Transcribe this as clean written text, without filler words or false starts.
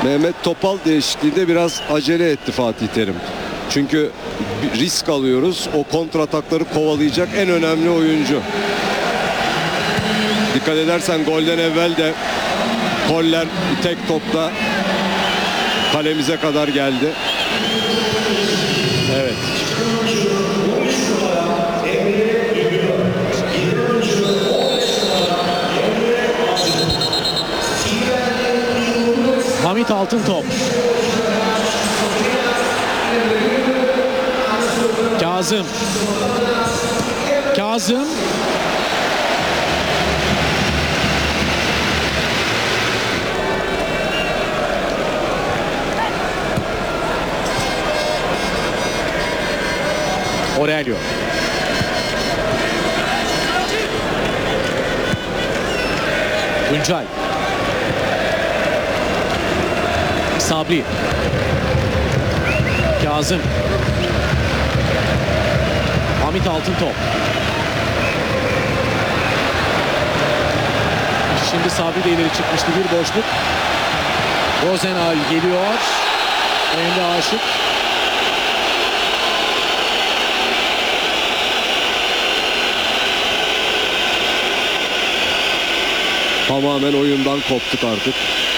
Mehmet Topal değişikliğinde biraz acele etti Fatih Terim. Çünkü bir risk alıyoruz. O kontratakları kovalayacak en önemli oyuncu. Dikkat edersen golden evvel de Koller bir tek topla kalemize kadar geldi. Evet. Hamit Altıntop. Kazım. Kazım. Aurelio. Tuncay. Sabri. Kazım. Hamit Altıntop. Şimdi Sabri de ileri çıkmıştı, bir boşluk. Rozenal geliyor. Emre Aşık. Tamamen oyundan koptuk artık.